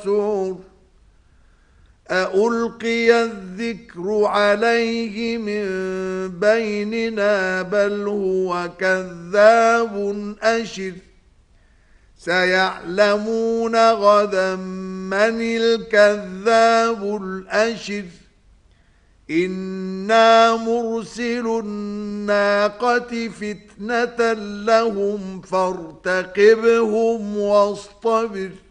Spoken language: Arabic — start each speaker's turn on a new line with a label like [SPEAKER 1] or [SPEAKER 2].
[SPEAKER 1] سعر أألقي الذكر عليه من بيننا بل هو كذاب أشر سيعلمون غدا من الكذاب الأشر إنا مرسل الناقة فتنة لهم فارتقبهم واصطبر